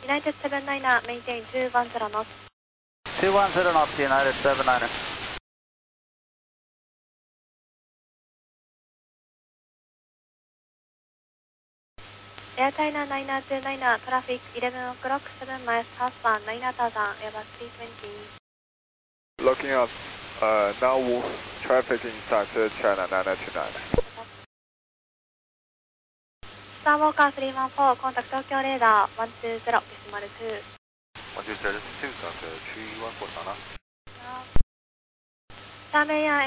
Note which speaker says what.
Speaker 1: United 7-9, maintain 210 knots.
Speaker 2: 210 knots, United 7-9.
Speaker 1: Air China 929, traffic 11 o'clock, 7 miles southbound, 9000, Airbus 320.
Speaker 3: Looking up, now traffic inside China 929.
Speaker 1: Star Walker 314, contact Tokyo radar 120, decimal 2.
Speaker 4: 120, contact 314 sana.
Speaker 1: Xiamen